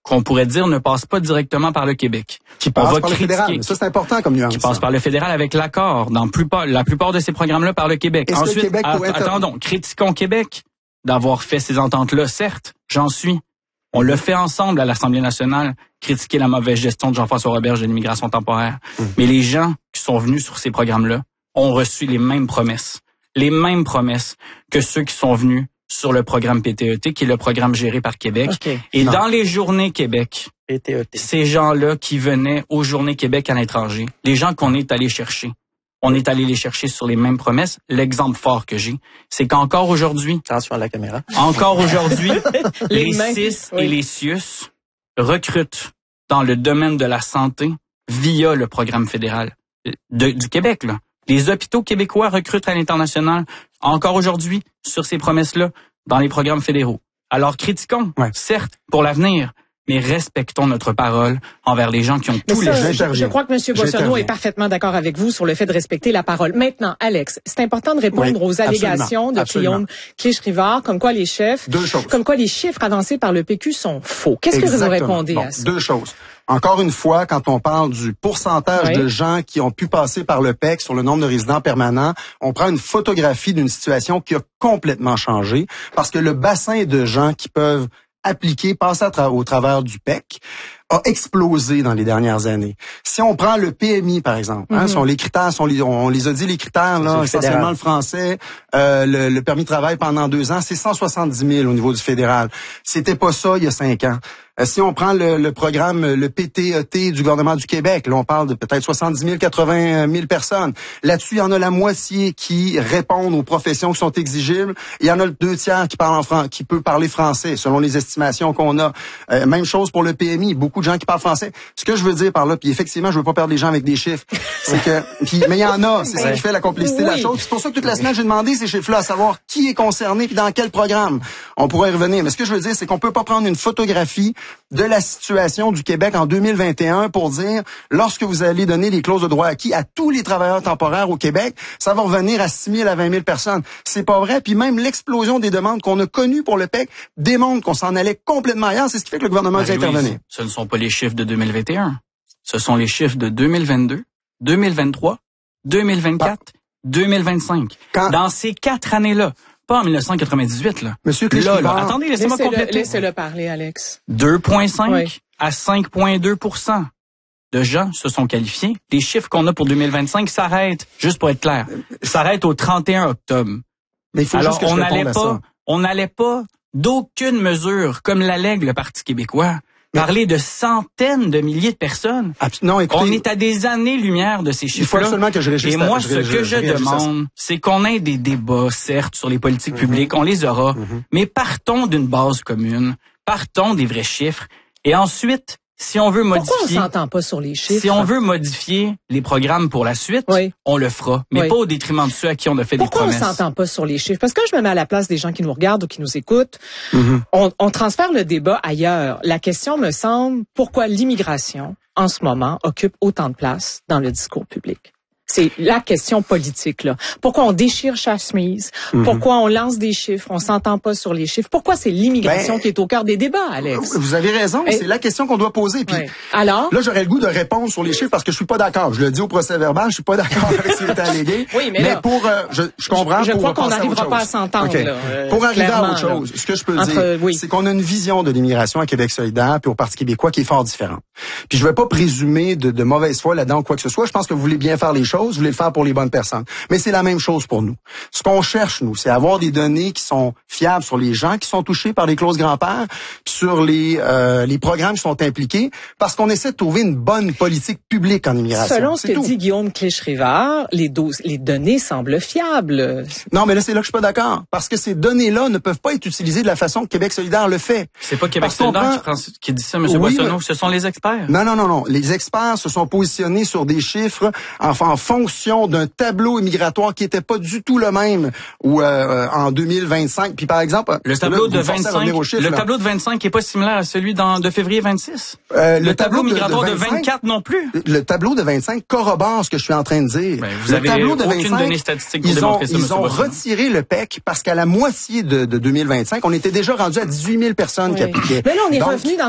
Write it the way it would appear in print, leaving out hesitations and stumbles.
qu'on pourrait dire ne passe pas directement par le Québec. Qui passe par le fédéral. Ça, c'est important comme nuance. Qui passe par le fédéral avec l'accord dans la plupart de ces programmes-là par le Québec. Est-ce Ensuite, que le Québec pourrait attendons, critiquons Québec d'avoir fait ces ententes-là, certes, j'en suis. On l'a fait ensemble à l'Assemblée nationale, critiquer la mauvaise gestion de Jean-François Roberge de l'immigration temporaire. Mais les gens qui sont venus sur ces programmes-là ont reçu les mêmes promesses que ceux qui sont venus sur le programme PTET, qui est le programme géré par Québec. Okay. Et dans les Journées Québec, PTET. Ces gens-là qui venaient aux Journées Québec à l'étranger, les gens qu'on est allé chercher, on est allé les chercher sur les mêmes promesses. L'exemple fort que j'ai, c'est qu'encore aujourd'hui, attention à la caméra. Encore aujourd'hui, les CIS et les CIUS recrutent dans le domaine de la santé via le programme fédéral du Québec, là. Les hôpitaux québécois recrutent à l'international encore aujourd'hui sur ces promesses-là dans les programmes fédéraux. Alors critiquons, certes, pour l'avenir, mais respectons notre parole envers les gens qui ont tous les gens. Je crois que M. Boissonneau est parfaitement d'accord avec vous sur le fait de respecter la parole. Maintenant, Alex, c'est important de répondre aux allégations de Guillaume Clich-Rivard, comme quoi les chiffres avancés par le PQ sont faux. Qu'est-ce que vous répondez à ça? Deux choses. Encore une fois, quand on parle du pourcentage de gens qui ont pu passer par le PEC sur le nombre de résidents permanents, on prend une photographie d'une situation qui a complètement changé parce que le bassin de gens qui peuvent appliquer, passer au travers du PEC, a explosé dans les dernières années. Si on prend le PMI, par exemple, sont les critères, on les a dit, les critères, là, essentiellement le français, le permis de travail pendant 2 ans, c'est 170 000 au niveau du fédéral. C'était pas ça il y a 5 ans. Si on prend le programme, le PTET du gouvernement du Québec, là, on parle de peut-être 70 000, 80 000 personnes. Là-dessus, il y en a la moitié qui répondent aux professions qui sont exigibles. Il y en a le 2/3 qui peut parler français, selon les estimations qu'on a. Même chose pour le PMI. Beaucoup de gens qui parlent français. Ce que je veux dire par là, puis effectivement, je veux pas perdre les gens avec des chiffres, c'est que, mais il y en a, c'est ça qui fait la complexité de la chose. C'est pour ça que toute la semaine, j'ai demandé ces chiffres-là, à savoir qui est concerné puis dans quel programme. On pourrait y revenir. Mais ce que je veux dire, c'est qu'on peut pas prendre une photographie de la situation du Québec en 2021 pour dire, lorsque vous allez donner les clauses de droit acquis à tous les travailleurs temporaires au Québec, ça va revenir à 6 000 à 20 000 personnes. C'est pas vrai. Puis même l'explosion des demandes qu'on a connues pour le PEC démontre qu'on s'en allait complètement ailleurs. C'est ce qui fait que le gouvernement a dû intervenir. Ce ne sont pas les chiffres de 2021. Ce sont les chiffres de 2022, 2023, 2024, 2025. Dans ces 4 années-là, pas en 1998, là. Monsieur Clich-Rivard. Attendez, laissez-moi compléter. Laissez-le parler, Alex. 2,5 à 5,2% de gens se sont qualifiés. Les chiffres qu'on a pour 2025 s'arrêtent, juste pour être clair, s'arrêtent au 31 octobre. Mais il faut juste que je réponde à ça. On n'allait pas d'aucune mesure, comme l'allègue le Parti québécois, parler de centaines de milliers de personnes. Non, écoutez, on est à des années-lumière de ces chiffres-là. Il faut absolument que je réagisse. Et moi, ce que je demande, c'est qu'on ait des débats, certes, sur les politiques publiques. On les aura. Mais partons d'une base commune. Partons des vrais chiffres. Et ensuite, si on veut modifier... Pourquoi on s'entend pas sur les chiffres? Si on veut modifier les programmes pour la suite, on le fera. Mais pas au détriment de ceux à qui on a fait des promesses. Pourquoi on s'entend pas sur les chiffres? Parce que je me mets à la place des gens qui nous regardent ou qui nous écoutent. On transfère le débat ailleurs. La question me semble, pourquoi l'immigration, en ce moment, occupe autant de place dans le discours public? C'est la question politique, là. Pourquoi on déchire chaque chemise? Pourquoi on lance des chiffres? On s'entend pas sur les chiffres. Pourquoi c'est l'immigration qui est au cœur des débats, Alex? Vous avez raison. C'est la question qu'on doit poser. Puis, alors? Là, j'aurais le goût de répondre sur les chiffres parce que je suis pas d'accord. Je le dis au procès verbal, je suis pas d'accord avec ce qui est allégué. mais pour, je comprends. Je crois qu'on n'arrivera pas à s'entendre, là. Pour arriver à autre chose, ce que je peux dire, c'est qu'on a une vision de l'immigration à Québec solidaire puis au Parti québécois qui est fort différente. Puis je vais pas présumer de mauvaise foi là-dedans ou quoi que ce soit. Je pense que vous voulez bien faire les choses. Vous voulez le faire pour les bonnes personnes. Mais c'est la même chose pour nous. Ce qu'on cherche, nous, c'est avoir des données qui sont fiables sur les gens qui sont touchés par les clauses grand-père, sur les programmes qui sont impliqués, parce qu'on essaie de trouver une bonne politique publique en immigration. Selon ce que dit Guillaume Clich-Rivard, les données semblent fiables. Non, mais là, c'est là que je suis pas d'accord. Parce que ces données-là ne peuvent pas être utilisées de la façon que Québec solidaire le fait. C'est pas Québec solidaire qui dit ça, M. Boissonneau. Ce sont les experts. Non. Les experts se sont positionnés sur des chiffres en fonction d'un tableau immigratoire qui était pas du tout le même en 2025. Puis par exemple, le tableau de 25 est pas similaire à celui de février 26. Le tableau migratoire de 24 non plus. Le tableau de 25 corrobore ce que je suis en train de dire. Vous avez aucune donnée statistique pour démontrer ça, ils ont retiré le PEC parce qu'à la moitié de 2025, on était déjà rendu à 18 000 personnes qui appliquaient. Mais là, on est revenu dans